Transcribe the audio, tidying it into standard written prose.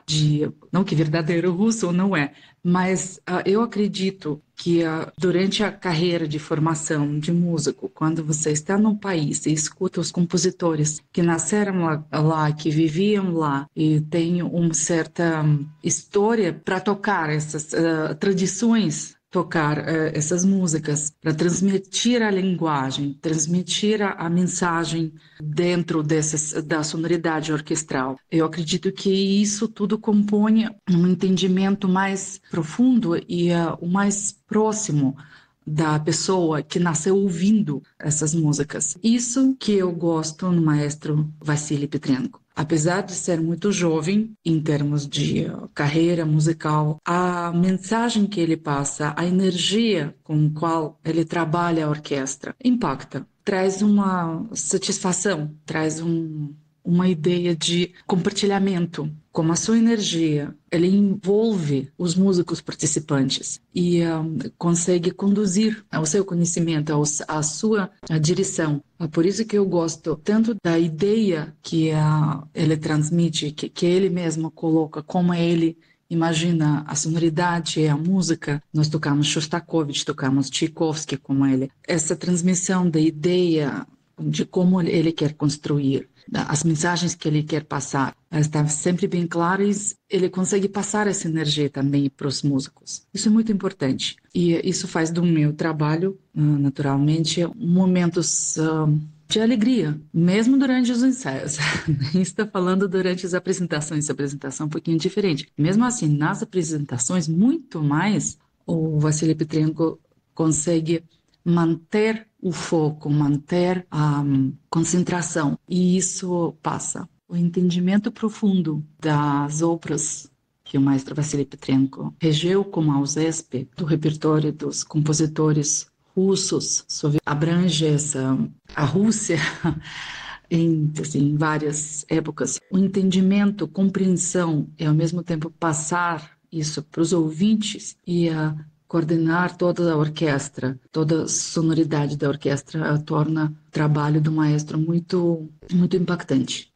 não que verdadeiro russo não é, mas eu acredito que durante a carreira de formação de músico, quando você está num país e escuta os compositores que nasceram lá, que viviam lá e têm uma certa história para tocar essas tradições, tocar essas músicas, para transmitir a linguagem, transmitir a mensagem dentro da sonoridade orquestral. Eu acredito que isso tudo compõe um entendimento mais profundo e o mais próximo da pessoa que nasceu ouvindo essas músicas. Isso que eu gosto no maestro Vassily Petrenko. Apesar de ser muito jovem em termos de carreira musical, a mensagem que ele passa, a energia com a qual ele trabalha a orquestra, impacta, traz uma satisfação, traz uma ideia de compartilhamento. Como a sua energia, ele envolve os músicos participantes e consegue conduzir o seu conhecimento, a sua direção. É por isso que eu gosto tanto da ideia que ele transmite, que ele mesmo coloca, como ele imagina a sonoridade e a música. Nós tocamos Shostakovich, tocamos Tchaikovsky como ele. Essa transmissão da ideia de como ele quer construir, as mensagens que ele quer passar, estão sempre bem claras, ele consegue passar essa energia também para os músicos. Isso é muito importante. E isso faz do meu trabalho, naturalmente, momentos de alegria, mesmo durante os ensaios. Está falando durante as apresentações, a apresentação é um pouquinho diferente. Mesmo assim, nas apresentações, muito mais, o Vassily Petrenko consegue manter o foco, manter a concentração. E isso passa. O entendimento profundo das obras que o maestro Vassily Petrenko regeu como a USESP, do repertório dos compositores russos, abrange a Rússia em várias épocas. O entendimento, compreensão e, ao mesmo tempo, passar isso para os ouvintes e coordenar toda a orquestra, toda a sonoridade da orquestra torna o trabalho do maestro muito, muito impactante.